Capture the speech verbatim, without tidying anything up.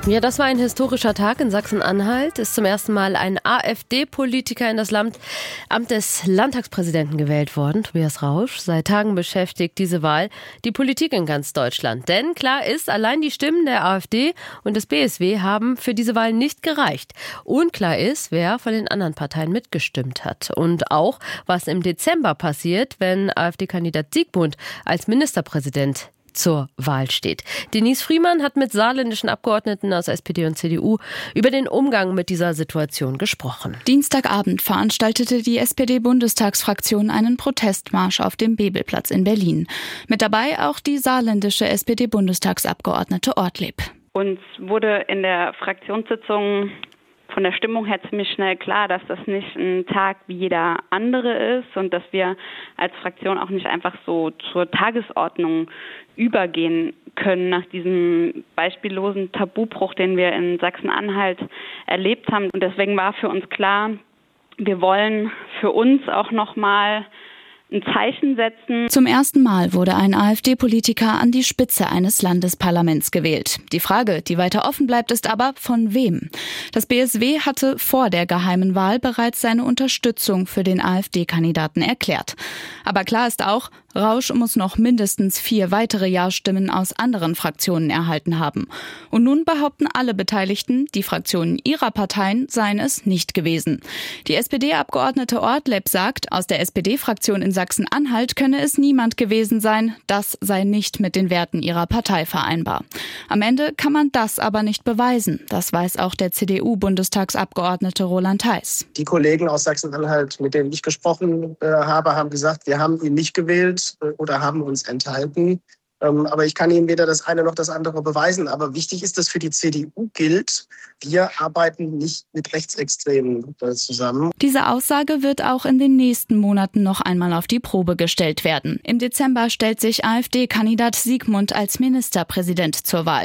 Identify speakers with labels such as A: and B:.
A: Ja, das war ein historischer Tag in Sachsen-Anhalt. Ist zum ersten Mal ein AfD-Politiker in das Land, Amt des Landtagspräsidenten gewählt worden, Tobias Rausch. Seit Tagen beschäftigt diese Wahl die Politik in ganz Deutschland. Denn klar ist, allein die Stimmen der AfD und des B S W haben für diese Wahl nicht gereicht. Unklar ist, wer von den anderen Parteien mitgestimmt hat. Und auch, was im Dezember passiert, wenn AfD-Kandidat Siegmund als Ministerpräsident zur Wahl steht. Denise Friemann hat mit saarländischen Abgeordneten aus S P D und C D U über den Umgang mit dieser Situation gesprochen.
B: Dienstagabend veranstaltete die S P D-Bundestagsfraktion einen Protestmarsch auf dem Bebelplatz in Berlin. Mit dabei auch die saarländische S P D-Bundestagsabgeordnete Ortlieb.
C: Uns wurde in der Fraktionssitzung von der Stimmung her ziemlich schnell klar, dass das nicht ein Tag wie jeder andere ist und dass wir als Fraktion auch nicht einfach so zur Tagesordnung übergehen können nach diesem beispiellosen Tabubruch, den wir in Sachsen-Anhalt erlebt haben. Und deswegen war für uns klar, wir wollen für uns auch nochmal ein Zeichen setzen.
B: Zum ersten Mal wurde ein AfD-Politiker an die Spitze eines Landesparlaments gewählt. Die Frage, die weiter offen bleibt, ist aber, von wem? Das B S W hatte vor der geheimen Wahl bereits seine Unterstützung für den AfD-Kandidaten erklärt. Aber klar ist auch, Rausch muss noch mindestens vier weitere Ja-Stimmen aus anderen Fraktionen erhalten haben. Und nun behaupten alle Beteiligten, die Fraktionen ihrer Parteien seien es nicht gewesen. Die S P D-Abgeordnete Ortlieb sagt, aus der S P D-Fraktion in Sachsen-Anhalt könne es niemand gewesen sein. Das sei nicht mit den Werten ihrer Partei vereinbar. Am Ende kann man das aber nicht beweisen. Das weiß auch der C D U-Bundestagsabgeordnete Roland Theis.
D: Die Kollegen aus Sachsen-Anhalt, mit denen ich gesprochen äh, habe, haben gesagt, wir haben ihn nicht gewählt oder haben uns enthalten. Ähm, aber ich kann Ihnen weder das eine noch das andere beweisen. Aber wichtig ist, dass für die C D U gilt, wir arbeiten nicht mit Rechtsextremen äh, zusammen.
B: Diese Aussage wird auch in den nächsten Monaten noch einmal auf die Probe gestellt werden. Im Dezember stellt sich AfD-Kandidat Siegmund als Ministerpräsident zur Wahl.